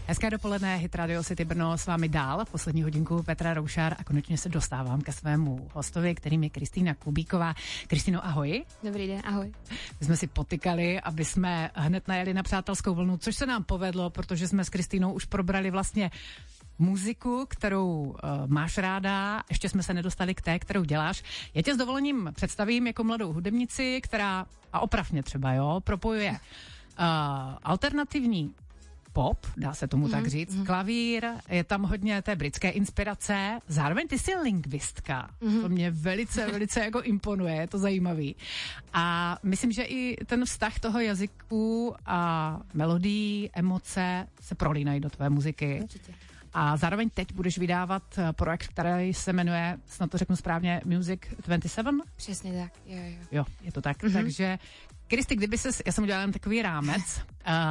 Hezké dopoledne, Hit Radio City Brno s vámi dál. Poslední hodinku Petra Roušár a konečně se dostávám ke svému hostovi, kterým je Kristýna Kubíková. Kristýno, ahoj. Dobrý den, ahoj. My jsme si potykali, aby jsme hned najeli na přátelskou vlnu, což se nám povedlo, protože jsme s Kristýnou už probrali vlastně muziku, kterou máš ráda, ještě jsme se nedostali k té, kterou děláš. Já tě s dovolením představím jako mladou hudebnici, která, a opravně třeba, propojuje alternativní pop, dá se tomu tak říct, klavír, je tam hodně té britské inspirace, zároveň ty jsi lingvistka, to mě velice jako imponuje, je to zajímavý. A myslím, že i ten vztah toho jazyku a melodií, emoce se prolínají do tvé muziky. Určitě. A zároveň teď budeš vydávat projekt, který se jmenuje, snad to řeknu správně, Music 27? Přesně tak, jo. Jo, je to tak, takže Kristi, kdyby já jsem udělala jen takový rámec,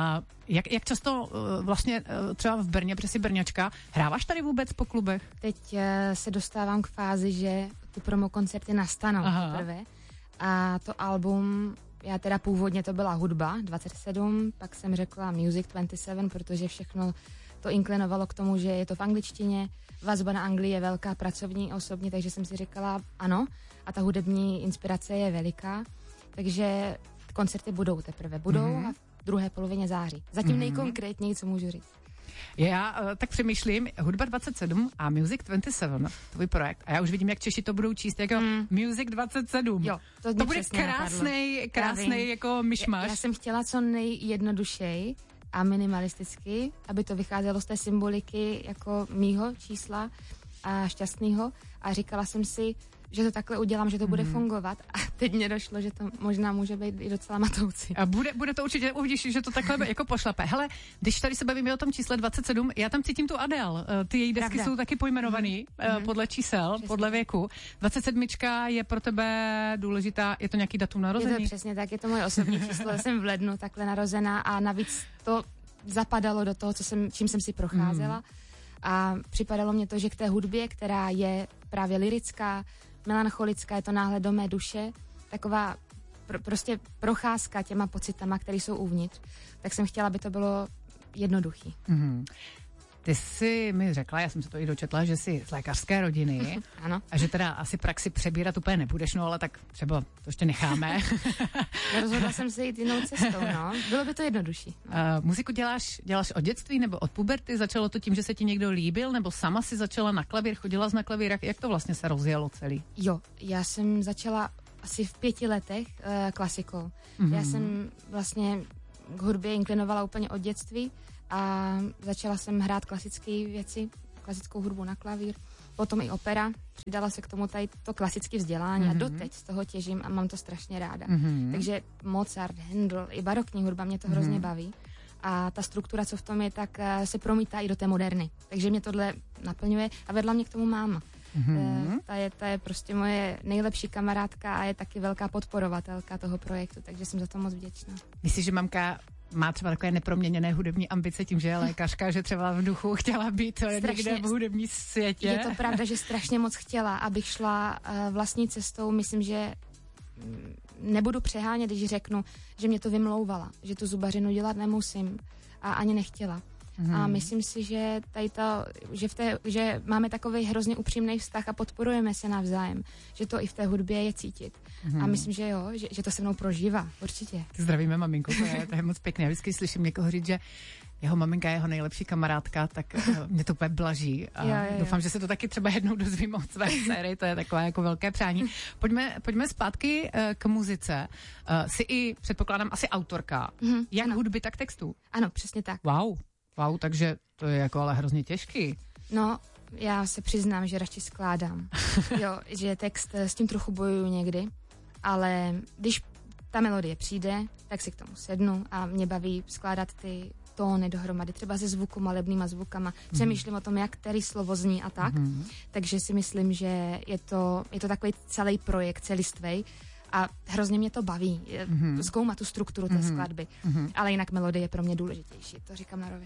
jak často vlastně třeba v Brně, protože jsi Brňačka, hráváš tady vůbec po klubech? Teď se dostávám k fázi, že ty promokoncerty nastanou teprve a to album, já teda původně to byla hudba 27, pak jsem řekla Music 27, protože všechno to inklinovalo k tomu, že je to v angličtině, vazba na Anglii je velká, pracovní, osobní, takže jsem si říkala ano a ta hudební inspirace je veliká, takže koncerty budou a v druhé polovině září. Zatím nejkonkrétněji, co můžu říct. Já tak přemýšlím, hudba 27 a Music 27, tvůj projekt. A já už vidím, jak Češi to budou číst jako Music 27. Jo, to bude krásnej jako myšmaš. Já jsem chtěla co nejjednodušeji a minimalisticky, aby to vycházelo z té symboliky jako mýho čísla a šťastného. A říkala jsem si, že to takhle udělám, že to bude fungovat. A teď mě došlo, že to možná může být i docela matoucí. A bude to určitě, uvidíš, že to takhle jako pošlape. Hele, když tady se bavíme o tom čísle 27, já tam cítím tu Adele. Ty její desky jsou taky pojmenovaný podle čísel, přesně. Podle věku. 27 je pro tebe důležitá, je to nějaký datum narození? Je to přesně tak, je to moje osobní číslo, jsem v lednu takhle narozená a navíc to zapadalo do toho, čím jsem si procházela. A připadalo mě to, že k té hudbě, která je právě lyrická, melancholická, je to náhled do mé duše, taková prostě procházka těma pocitama, které jsou uvnitř, tak jsem chtěla, aby to bylo jednoduchý. Ty jsi mi řekla, já jsem se to i dočetla, že jsi z lékařské rodiny. Ano. A že teda asi praxi přebírat úplně nebudeš, no ale tak třeba to ještě necháme. Rozhodla jsem se jít jinou cestou, no. Bylo by to jednodušší. Muziku děláš od dětství nebo od puberty? Začalo to tím, že se ti někdo líbil, nebo sama si začala na klavír, chodila jsi na klavír? Jak to vlastně se rozjelo celý? Jo, já jsem začala asi v 5 letech klasikou. Já jsem vlastně k hudbě inklinovala úplně od dětství a začala jsem hrát klasické věci, klasickou hudbu na klavír, potom i opera, přidala se k tomu tady to klasické vzdělání a doteď z toho těžím a mám to strašně ráda. Takže Mozart, Handel, i barokní hudba mě to hrozně baví a ta struktura, co v tom je, tak se promítá i do té moderny. Takže mě tohle naplňuje a vedla mě k tomu máma. Ta je prostě moje nejlepší kamarádka a je taky velká podporovatelka toho projektu, takže jsem za to moc vděčná. Myslíš, že mamka má třeba takové neproměněné hudební ambice tím, že je lékařka, že třeba v duchu chtěla být někde v hudební světě? Je to pravda, že strašně moc chtěla, abych šla vlastní cestou. Myslím, že nebudu přehánět, když řeknu, že mě to vymlouvala, že tu zubařinu dělat nemusím a ani nechtěla. A myslím si, že že máme takový hrozně upřímný vztah a podporujeme se navzájem, že to i v té hudbě je cítit. A myslím, že jo, že to se mnou prožívá, určitě. Zdravíme maminku, to je moc pěkné. Já vždycky slyším někoho říct, že jeho maminka je jeho nejlepší kamarádka, tak mě to úplně blaží. A doufám, že se to taky třeba jednou dozvím od své dcery, to je takové jako velké přání. Pojďme zpátky k muzice. Jsi i, předpokládám, asi autorka. Jak hudby, tak textů? Ano, přesně tak. Wow, takže to je jako ale hrozně těžký. No, já se přiznám, že radši skládám. Jo, že text s tím trochu bojuju někdy, ale když ta melodie přijde, tak si k tomu sednu a mě baví skládat ty tóny dohromady, třeba se malebnýma zvukama. Přemýšlím o tom, jak který slovo zní a tak. Takže si myslím, že je to takový celý projekt, celistvej. A hrozně mě to baví, zkoumat tu strukturu té skladby. Ale jinak melodie je pro mě důležitější, to říkám na rovinu.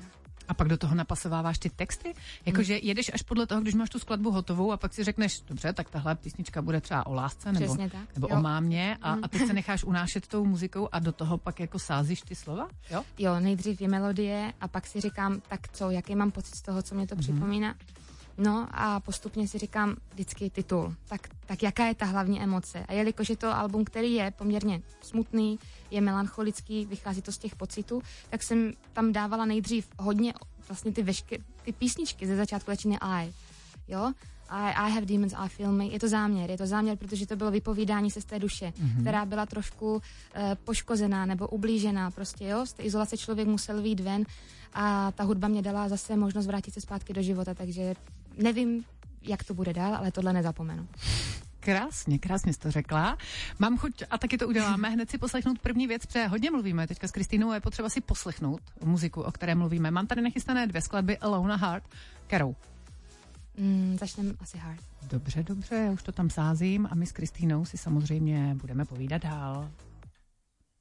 A pak do toho napasováváš ty texty? Jakože jedeš až podle toho, když máš tu skladbu hotovou a pak si řekneš, dobře, tak tahle písnička bude třeba o lásce nebo o mámě a teď se necháš unášet tou muzikou a do toho pak jako sázíš ty slova? Jo, nejdřív je melodie a pak si říkám, tak co, jaký mám pocit z toho, co mě to připomíná. No a postupně si říkám vždycky titul. Tak jaká je ta hlavní emoce? A jelikož je to album, který je poměrně smutný, je melancholický, vychází to z těch pocitů, tak jsem tam dávala nejdřív hodně vlastně ty písničky ze začátku začíná I. Jo? I have demons, I feel me. Je to záměr, protože to bylo vypovídání se z té duše, která byla trošku poškozená nebo ublížená. Prostě jo, z té izolace člověk musel vyjít ven a ta hudba mě dala zase možnost vrátit se zpátky do života, takže nevím, jak to bude dál, ale tohle nezapomenu. Krásně jsi to řekla. Mám chuť, a taky to uděláme, hned si poslechnout první věc, protože hodně mluvíme teďka s Kristýnou a je potřeba si poslechnout muziku, o které mluvíme. Mám tady nachystané 2 skladby, Alone a Heart. Kterou? Začneme asi Heart. Dobře, já už to tam sázím a my s Kristýnou si samozřejmě budeme povídat dál.